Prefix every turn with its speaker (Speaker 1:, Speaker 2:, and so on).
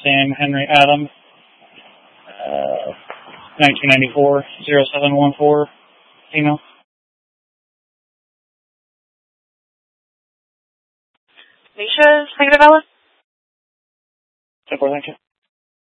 Speaker 1: name Henry Adams, 1994, 0714, female.
Speaker 2: Nisha, negative Alice?
Speaker 1: 10-4, thank you.